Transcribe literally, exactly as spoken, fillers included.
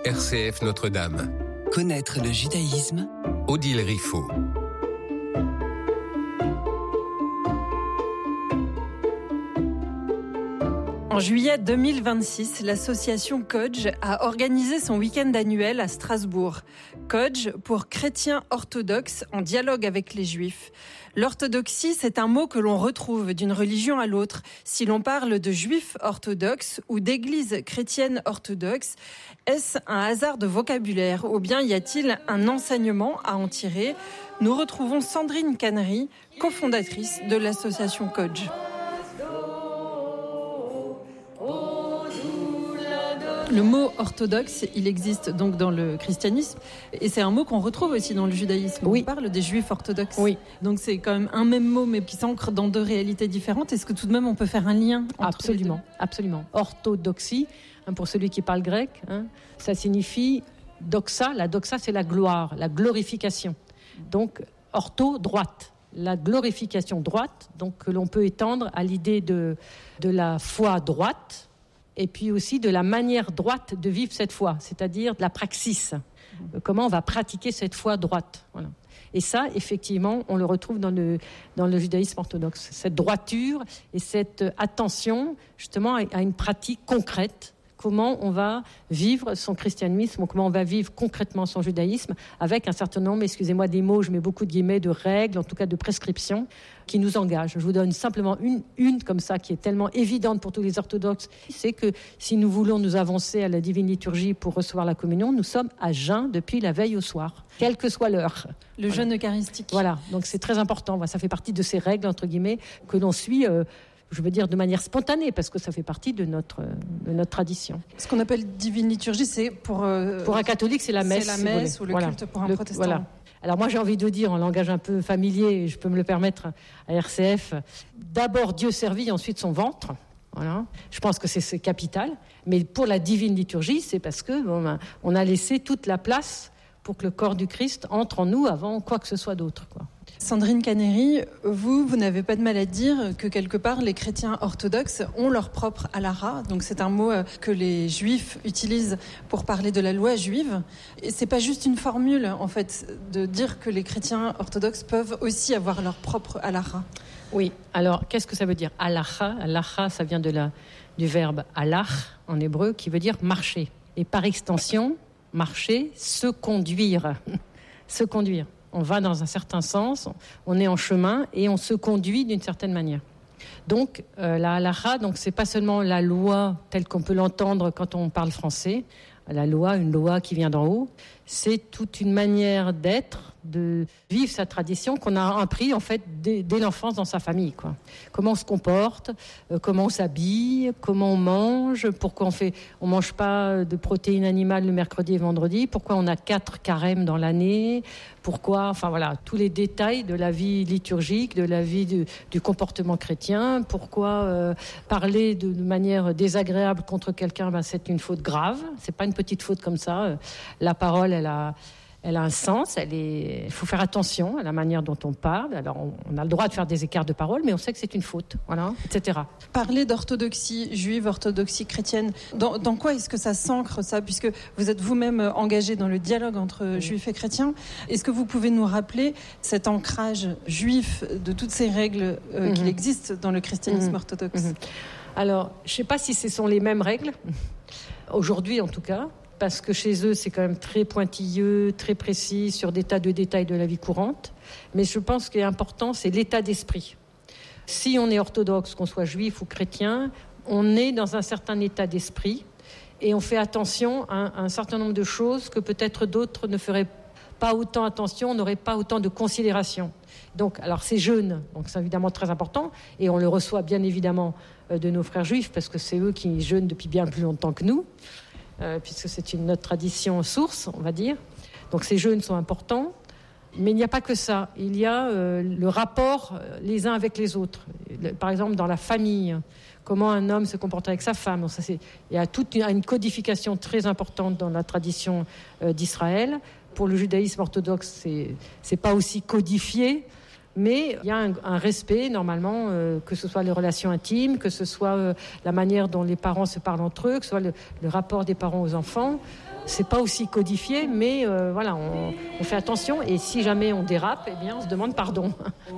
R C F Notre-Dame. Connaître le judaïsme. Odile Riffaut. En juillet deux mille vingt-six, l'association Kodj a organisé son week-end annuel à Strasbourg. Kodj pour chrétiens orthodoxes en dialogue avec les juifs. L'orthodoxie, c'est un mot que l'on retrouve d'une religion à l'autre. Si l'on parle de juifs orthodoxes ou d'église chrétienne orthodoxe, est-ce un hasard de vocabulaire ou bien y a-t-il un enseignement à en tirer ? Nous retrouvons Sandrine Cannery, cofondatrice de l'association Kodj. Le mot orthodoxe, il existe donc dans le christianisme et c'est un mot qu'on retrouve aussi dans le judaïsme. Oui. On parle des juifs orthodoxes. Oui. Donc c'est quand même un même mot mais qui s'ancre dans deux réalités différentes. Est-ce que tout de même on peut faire un lien entre Absolument, les deux ? absolument. Orthodoxie, hein, pour celui qui parle grec, hein, ça signifie doxa. La doxa, c'est la gloire, la glorification. Donc ortho, droite. La glorification droite, donc que l'on peut étendre à l'idée de, de la foi droite. Et puis aussi de la manière droite de vivre cette foi, c'est-à-dire de la praxis. Comment on va pratiquer cette foi droite. Voilà. Et ça, effectivement, on le retrouve dans le, dans le judaïsme orthodoxe. Cette droiture et cette attention, justement, à une pratique concrète. Comment on va vivre son christianisme, ou comment on va vivre concrètement son judaïsme, avec un certain nombre, excusez-moi des mots, je mets beaucoup de guillemets, de règles, en tout cas de prescriptions, qui nous engagent. Je vous donne simplement une, une comme ça, qui est tellement évidente pour tous les orthodoxes, c'est que si nous voulons nous avancer à la divine liturgie pour recevoir la communion, nous sommes à jeun depuis la veille au soir, quelle que soit l'heure. Le voilà. jeûne eucharistique. Voilà, donc c'est très important, ça fait partie de ces règles, entre guillemets, que l'on suit... Euh, je veux dire de manière spontanée, parce que ça fait partie de notre, de notre tradition. Ce qu'on appelle divine liturgie, c'est pour... Euh, pour un catholique, c'est la messe. C'est la messe ou le voilà. culte pour un le, protestant. Voilà. Alors moi, j'ai envie de dire, en langage un peu familier, et je peux me le permettre à R C F, d'abord Dieu servi, ensuite son ventre. Voilà. Je pense que c'est, c'est capital. Mais pour la divine liturgie, c'est parce que bon, on a laissé toute la place pour que le corps du Christ entre en nous avant quoi que ce soit d'autre, quoi. Sandrine Cannery, vous, vous n'avez pas de mal à dire que quelque part les chrétiens orthodoxes ont leur propre halakha. Donc c'est un mot que les juifs utilisent pour parler de la loi juive. Et c'est pas juste une formule, en fait, de dire que les chrétiens orthodoxes peuvent aussi avoir leur propre halakha. Oui. Alors, qu'est-ce que ça veut dire halakha? Halakha, ça vient de la, du verbe halach en hébreu, qui veut dire marcher. Et par extension, marcher, se conduire. se conduire. On va dans un certain sens, on est en chemin et on se conduit d'une certaine manière. Donc, euh, la halakha, donc, c'est pas seulement la loi telle qu'on peut l'entendre quand on parle français, la loi, une loi qui vient d'en haut, c'est toute une manière d'être, de vivre sa tradition qu'on a appris en fait dès, dès l'enfance dans sa famille, quoi. Comment on se comporte, euh, comment on s'habille, comment on mange, pourquoi on fait, on mange pas de protéines animales le mercredi et vendredi, pourquoi on a quatre carêmes dans l'année, pourquoi, enfin voilà, tous les détails de la vie liturgique, de la vie du, du comportement chrétien, pourquoi euh, parler de, de manière désagréable contre quelqu'un, ben c'est une faute grave, c'est pas une petite faute comme ça. La parole, elle a Elle a un sens, elle est... il faut faire attention à la manière dont on parle. Alors, on, on a le droit de faire des écarts de parole, mais on sait que c'est une faute, voilà, et cetera. Parler d'orthodoxie juive, orthodoxie chrétienne, dans, dans quoi est-ce que ça s'ancre, ça, puisque vous êtes vous-même engagé dans le dialogue entre oui. juifs et chrétiens. Est-ce que vous pouvez nous rappeler cet ancrage juif de toutes ces règles euh, mm-hmm. qu'il existe dans le christianisme mm-hmm. orthodoxe? mm-hmm. Alors, je ne sais pas si ce sont les mêmes règles, aujourd'hui en tout cas, parce que chez eux, c'est quand même très pointilleux, très précis sur des tas de détails de la vie courante. Mais je pense qu'il est important, c'est l'état d'esprit. Si on est orthodoxe, qu'on soit juif ou chrétien, on est dans un certain état d'esprit et on fait attention à un certain nombre de choses que peut-être d'autres ne feraient pas autant attention, n'auraient pas autant de considération. Donc, alors c'est jeûne, donc c'est évidemment très important, et on le reçoit bien évidemment de nos frères juifs, parce que c'est eux qui jeûnent depuis bien plus longtemps que nous. Euh, puisque c'est une notre tradition source, on va dire. Donc ces jeûnes sont importants, mais il n'y a pas que ça. Il y a euh, le rapport euh, les uns avec les autres. Le, par exemple, dans la famille, comment un homme se comporte avec sa femme. Donc, ça, c'est, il y a toute une, une codification très importante dans la tradition euh, d'Israël. Pour le judaïsme orthodoxe, c'est c'est pas aussi codifié. Mais il y a un, un respect, normalement, euh, que ce soit les relations intimes, que ce soit euh, la manière dont les parents se parlent entre eux, que ce soit le, le rapport des parents aux enfants. C'est pas aussi codifié, mais euh, voilà, on, on fait attention. Et si jamais on dérape, eh bien, on se demande pardon.